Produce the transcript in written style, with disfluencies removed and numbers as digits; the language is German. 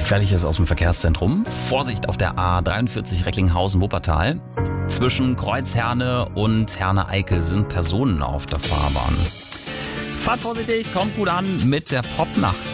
Gefährliches aus dem Verkehrszentrum. Vorsicht auf der A43 Recklinghausen-Wuppertal. Zwischen Kreuz Herne und Herne-Eickel sind Personen auf der Fahrbahn. Fahrt vorsichtig, kommt gut an mit der Popnacht.